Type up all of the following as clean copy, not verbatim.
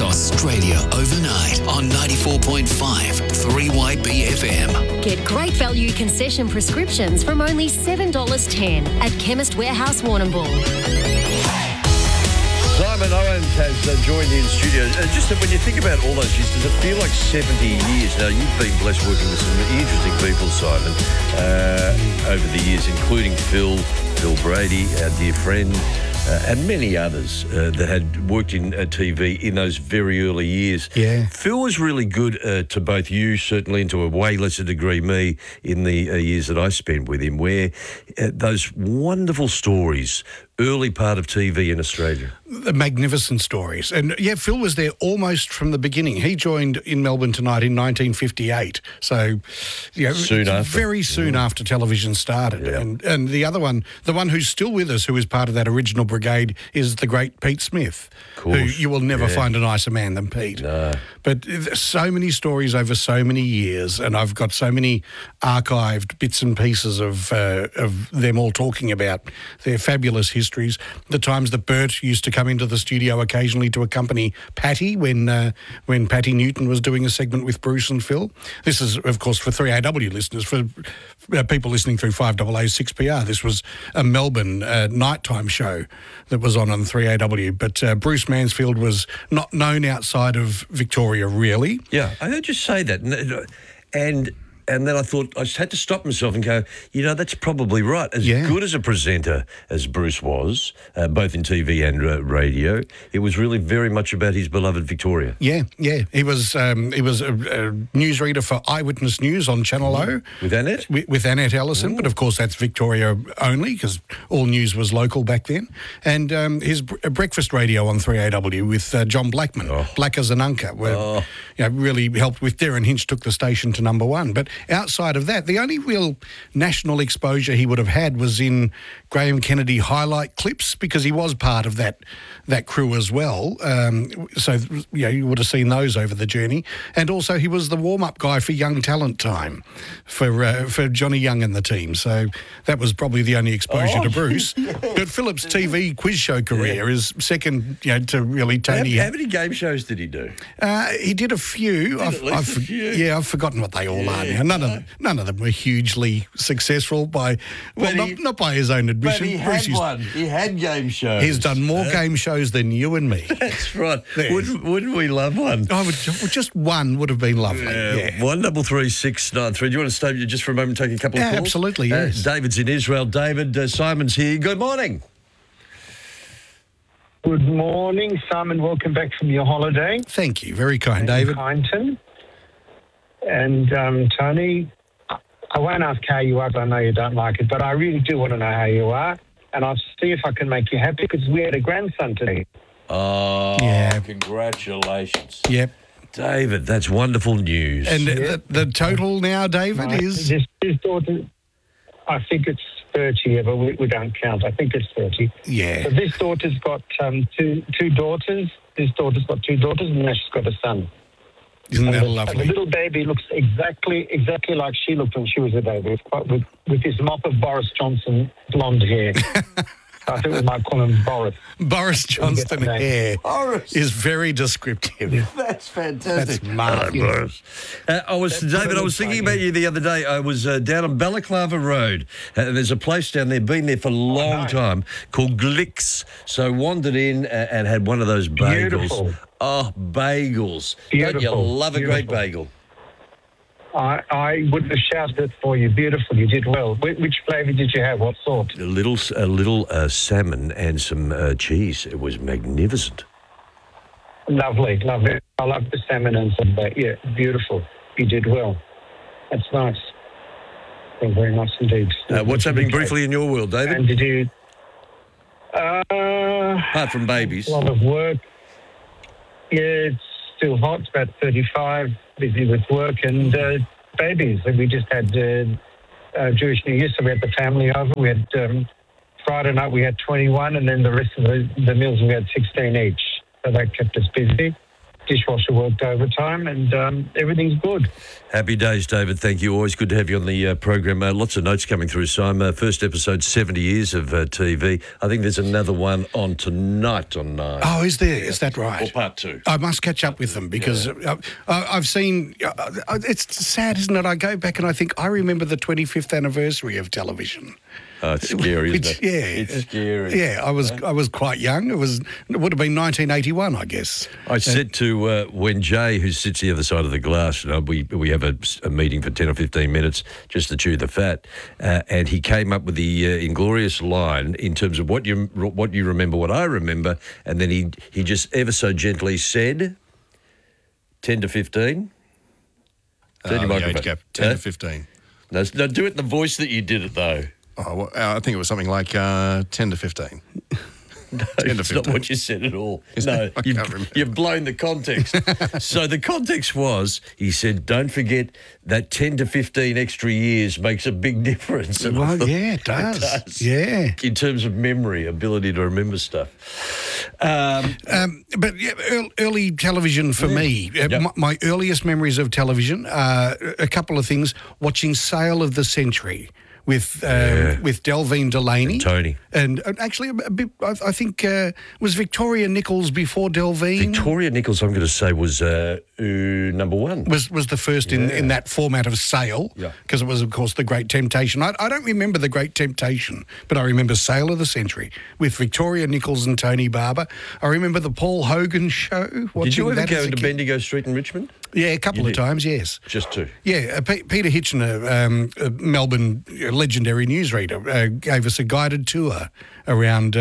Australia overnight on 94.5 3YB FM. Get great value concession prescriptions from only $7.10 at Chemist Warehouse Warrnambool. Simon Owens has joined in studio. Just when you think about all those years, does it feel like 70 years? Now, you've been blessed working with some interesting people, Simon, over the years, including Phil Brady, our dear friend, and many others that had worked in TV in those very early years. Yeah. Phil was really good to both you, certainly, and to a way lesser degree me, in the years that I spent with him, where those wonderful stories, early part of TV in Australia. The magnificent stories. And, yeah, Phil was there almost from the beginning. He joined in Melbourne Tonight in 1958. So, you know, soon after. Very soon after television started. Yeah. And the other one, the one who's still with us, who is part of that original brigade, is the great Pete Smith, who you will never find a nicer man than Pete. No. But so many stories over so many years, and I've got so many archived bits and pieces of them all talking about their fabulous histories. The times that Bert used to come into the studio occasionally to accompany Patty when Patty Newton was doing a segment with Bruce and Phil. This is, of course, for 3AW listeners, for people listening through 5AA 6PR. This was a Melbourne nighttime show that was on 3AW. But Bruce Mansfield was not known outside of Victoria, really. Yeah, I heard you say that. And then I thought, I just had to stop myself and go, you know, that's probably right. As good as a presenter as Bruce was, both in TV and radio, it was really very much about his beloved Victoria. Yeah. He was a newsreader for Eyewitness News on Channel O. With Annette? With Annette Ellison, but of course that's Victoria only because all news was local back then. And his breakfast radio on 3AW with John Blackman, Black as an Unca, where really helped with Darren Hinch took the station to number one. But outside of that, the only real national exposure he would have had was in Graham Kennedy highlight clips, because he was part of that crew as well. So you would have seen those over the journey. And also he was the warm-up guy for Young Talent Time for Johnny Young and the team. So that was probably the only exposure to Bruce. But Philip's TV quiz show career is second, to really Tony. How many game shows did he do? He did a few. I've forgotten what they all are now. None of them were hugely successul not by his own admission. But he had one. He had game shows. He's done more game shows than you and me. That's right. Wouldn't we love one? Just one would have been lovely. 133693. Do you want to stay just for a moment and take a couple of calls? Absolutely, yes. David's in Israel. David, Simon's here. Good morning. Good morning, Simon. Welcome back from your holiday. Thank you. Very kind, David. Kyneton. And Tony, I won't ask how you are, because I know you don't like it, but I really do want to know how you are, and I'll see if I can make you happy, because we had a grandson today. Oh, yeah. Congratulations. Yep. David, that's wonderful news. And the total now, David, is? His daughter, I think it's 30, but we don't count. I think it's 30. Yeah. So this daughter's got two daughters. This daughter's got two daughters, and now she's got a son. Isn't that lovely? The little baby looks exactly like she looked when she was a baby, with this mop of Boris Johnson blonde hair. I think we might call him Boris. Boris Johnson hair is very descriptive. That's fantastic. That's marvellous. I was thinking about you the other day. I was down on Balaclava Road. There's a place down there, been there for a long time, called Glicks. So wandered in and had one of those bagels. Beautiful. Oh, bagels. Beautiful. Don't you love a great bagel? I would have shouted it for you. Beautiful. You did well. Which flavour did you have? What sort? A little salmon and some cheese. It was magnificent. Lovely. I love the salmon and some. Yeah, beautiful. You did well. That's nice. Well, very nice indeed. What's happening briefly in your world, David? And did you? Apart from babies. A lot of work. Yeah, it's still hot. It's about 35. Busy with work and babies. We just had Jewish New Year, so we had the family over. We had Friday night we had 21, and then the rest of the meals we had 16 each. So that kept us busy. dishwasher worked overtime, and everything's good. Happy days, David. Thank you. Always good to have you on the program. Lots of notes coming through, Simon. First episode, 70 years of TV. I think there's another one on tonight on 9. Oh, is there? Is that right? Or part 2. I must catch up with them because I've seen... it's sad, isn't it? I go back and I think, I remember the 25th anniversary of television. Oh, it's scary, isn't it? Yeah. It's scary. Yeah, I was quite young. It would have been 1981, I guess. I said to when Jay, who sits the other side of the glass, we have a meeting for 10 or 15 minutes just to chew the fat, and he came up with the inglorious line in terms of what you remember, what I remember, and then he just ever so gently said 10 to 15. The age gap, 10 to 15. No, do it in the voice that you did it, though. Oh, well, I think it was something like 10 to 15. No, it's not what you said at all. No, you've blown the context. So the context was, he said, don't forget that 10 to 15 extra years makes a big difference. And well, yeah, it does. Yeah. In terms of memory, ability to remember stuff. But early television for me, my earliest memories of television, a couple of things, watching Sale of the Century with Delvine Delaney. And Tony. And actually, a bit, I think, was Victoria Nichols before Delvine? Victoria Nichols, I'm going to say, was number 1. Was the first in that format of Sale, because it was, of course, The Great Temptation. I don't remember The Great Temptation, but I remember Sale of the Century with Victoria Nichols and Tony Barber. I remember the Paul Hogan show. Did you ever go into Bendigo Street in Richmond? Yeah, a couple of times, yes. Just 2? Yeah, Peter Hitchener, a Melbourne legendary newsreader, gave us a guided tour around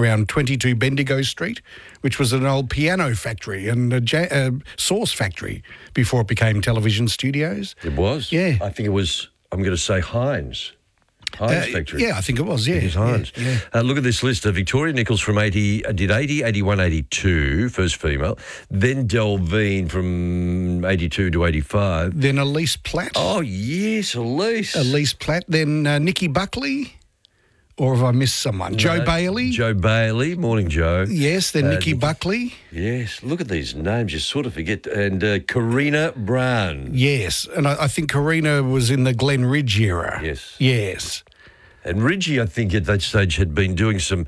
22 Bendigo Street, which was an old piano factory and a sauce factory before it became television studios. It was? Yeah. I think it was, I'm going to say Heinz factory. Yeah, I think it was, yeah. It is Heinz. Yeah. Look at this list. Victoria Nichols from 80, 81, 82, first female. Then Delvine from 82 to 85. Then Elise Platt. Oh, yes, Elise. Elise Platt. Then Nikki Buckley. Or have I missed someone? Joe Bailey. Joe Bailey. Morning, Joe. Yes, then Nikki Buckley. Yes. Look at these names. You sort of forget. And Karina Brown. Yes. And I think Karina was in the Glen Ridge era. Yes. Yes. And Ridgie, I think, at that stage had been doing some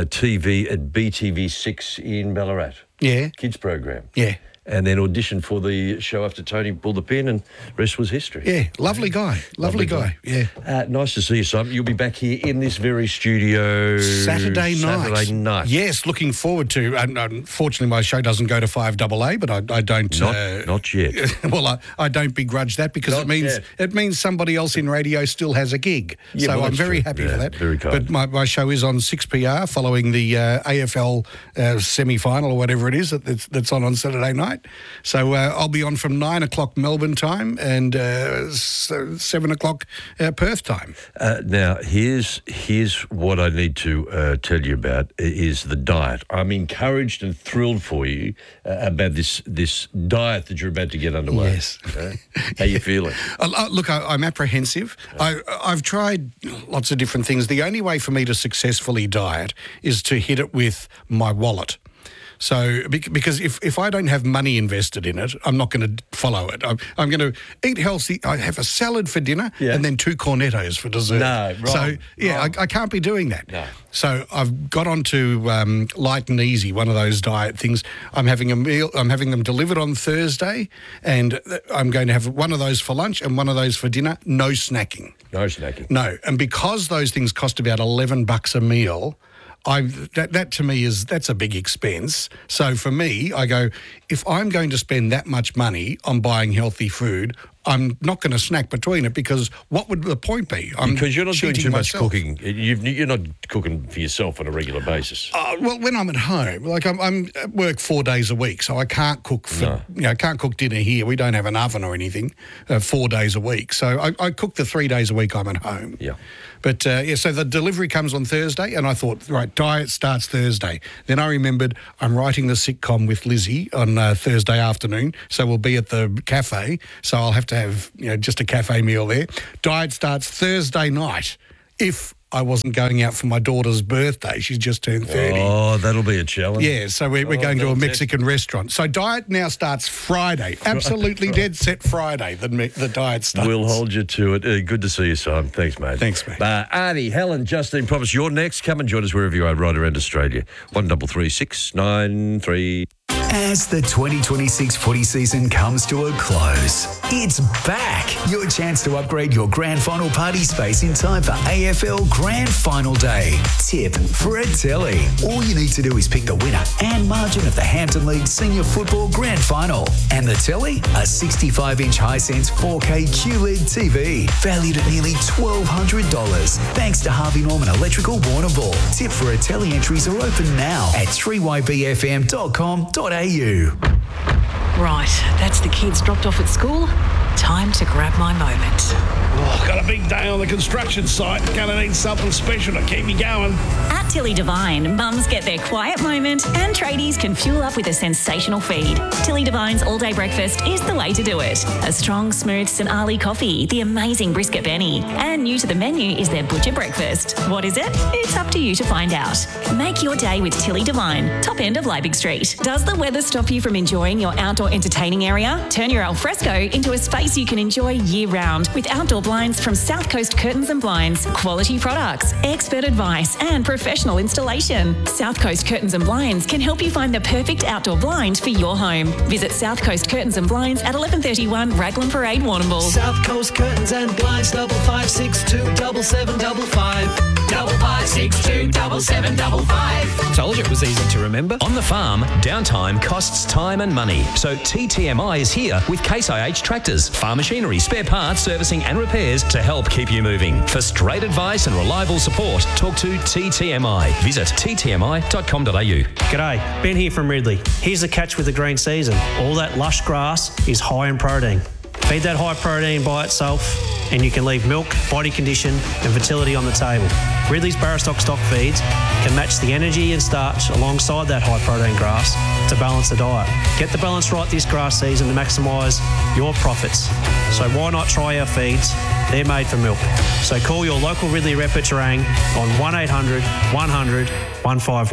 TV at BTV6 in Ballarat. Yeah. Kids program. Yeah. And then auditioned for the show after Tony pulled the pin, and rest was history. Yeah, lovely guy. Lovely guy. Yeah. Nice to see you, Simon. You'll be back here in this very studio Saturday night. Yes, looking forward to. Unfortunately, my show doesn't go to 5AA, but I don't. Not yet. Well, I don't begrudge that because it means somebody else in radio still has a gig. Yeah, so well, I'm very happy for that. Very kind. But my show is on 6PR following the AFL semi-final or whatever it is that's on Saturday night. So I'll be on from 9 o'clock Melbourne time and 7 o'clock Perth time. Now, here's what I need to tell you about is the diet. I'm encouraged and thrilled for you about this diet that you're about to get underway. Yes. How you feeling? Look, I'm apprehensive. I've tried lots of different things. The only way for me to successfully diet is to hit it with my wallet. So, because if I don't have money invested in it, I'm not going to follow it. I'm going to eat healthy. I have a salad for dinner and then 2 cornettos for dessert. No, wrong. So, I can't be doing that. No. So I've got onto Light and Easy, one of those diet things. I'm having a meal. I'm having them delivered on Thursday, and I'm going to have one of those for lunch and one of those for dinner. No snacking. No snacking. No, and because those things cost about $11 a meal. That to me that's a big expense. So for me, I go, if I'm going to spend that much money on buying healthy food, I'm not going to snack between it because what would the point be? Because you're not doing too much myself. cooking. You're not cooking for yourself on a regular basis. Well, when I'm at home, like I'm at work 4 days a week, so I can't cook can't cook dinner here. We don't have an oven or anything 4 days a week. So I cook the 3 days a week I'm at home. Yeah. But, so the delivery comes on Thursday, and I thought, right, diet starts Thursday. Then I remembered I'm writing the sitcom with Lizzie on Thursday afternoon, so we'll be at the cafe, so I'll have to have just a cafe meal there. Diet starts Thursday night if I wasn't going out for my daughter's birthday. She's just turned 30. Oh, that'll be a challenge. Yeah, so we're going to a Mexican restaurant. So diet now starts Friday. Absolutely dead set Friday. The diet starts. We'll hold you to it. Good to see you, Simon. Thanks, mate. Thanks, mate. Arnie, Helen, Justine, promise you're next. Come and join us wherever you are right around Australia. 133693. As the 2026 footy season comes to a close, it's back. Your chance to upgrade your grand final party space in time for AFL Grand Final Day. Tip for a telly. All you need to do is pick the winner and margin of the Hampton League Senior Football Grand Final. And the telly? A 65-inch Hisense 4K QLED TV, valued at nearly $1,200. Thanks to Harvey Norman Electrical Warrnambool. Tip for a telly entries are open now at 3ybfm.com.au. Right, that's the kids dropped off at school. Time to grab my moment. Oh, got a big day on the construction site. Gonna need something special to keep me going. At Tilly Devine, mums get their quiet moment and tradies can fuel up with a sensational feed. Tilly Devine's all-day breakfast is the way to do it. A strong, smooth St. Ali coffee, the amazing brisket Benny, and new to the menu is their butcher breakfast. What is it? It's up to you to find out. Make your day with Tilly Devine, top end of Liebig Street. Does the weather stop you from enjoying your outdoor entertaining area? Turn your alfresco into a space you can enjoy year-round with outdoor blinds from South Coast Curtains and Blinds. Quality products, expert advice and professional installation. South Coast Curtains and Blinds can help you find the perfect outdoor blind for your home. Visit South Coast Curtains and Blinds at 1131 Raglan Parade, Warrnambool. South Coast Curtains and Blinds, 5562 7755. 5562 7755. Told you it was easy to remember. On the farm, downtime costs time and money. So TTMI is here with Case IH tractors, farm machinery, spare parts, servicing and repairs to help keep you moving. For straight advice and reliable support, talk to TTMI. Visit ttmi.com.au. G'day, Ben here from Ridley. Here's the catch with the green season. All that lush grass is high in protein. Feed that high protein by itself and you can leave milk, body condition and fertility on the table. Ridley's Barrastock stock feeds can match the energy and starch alongside that high protein grass to balance the diet. Get the balance right this grass season to maximise your profits. So why not try our feeds? They're made for milk. So call your local Ridley rep at Terang on 1800 100 151.